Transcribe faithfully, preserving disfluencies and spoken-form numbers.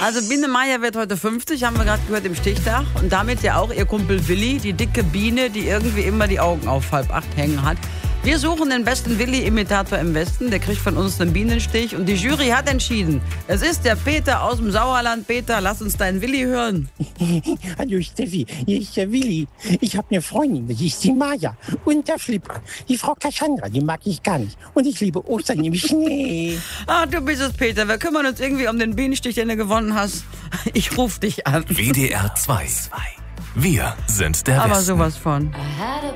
Also Biene Meier wird heute fünfzig, haben wir gerade gehört im Stichtag. Und damit ja auch ihr Kumpel Willi, die dicke Biene, die irgendwie immer die Augen auf halb acht hängen hat. Wir suchen den besten Willi-Imitator im Westen. Der kriegt von uns einen Bienenstich. Und die Jury hat entschieden. Es ist der Peter aus dem Sauerland. Peter, lass uns deinen Willi hören. Hallo Steffi, hier ist der Willi. Ich habe eine Freundin, das ist die Maja. Und der Flipper, die Frau Cassandra, die mag ich gar nicht. Und ich liebe Ostern im Schnee. Ah, du bist es, Peter. Wir kümmern uns irgendwie um den Bienenstich, den du gewonnen hast. Ich ruf dich an. W D R zwei. Wir sind der Aber Westen. sowas von.